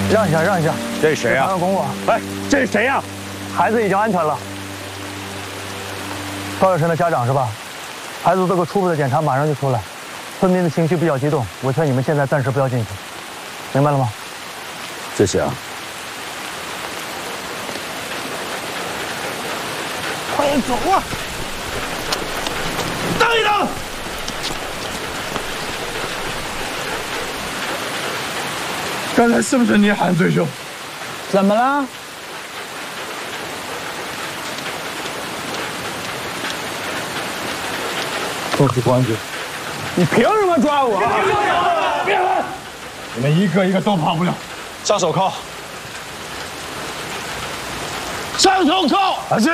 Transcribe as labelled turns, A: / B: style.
A: 让一下，让一下。
B: 这是谁呀？
A: 公公，
B: 哎，这是谁呀？
A: 孩子已经安全了。高小晨的家长是吧？孩子做个初步的检查，马上就出来。村民的情绪比较激动，我劝你们现在暂时不要进去，明白了吗？
B: 谢谢啊。
C: 快点走啊！等一等。 刚才是不是你喊追凶？
D: 怎么了？
C: 都是光子，
D: 你凭什么抓我？
C: 别喊！你们一个一个都跑不了。
B: 上手铐。
C: 上手铐！儿子。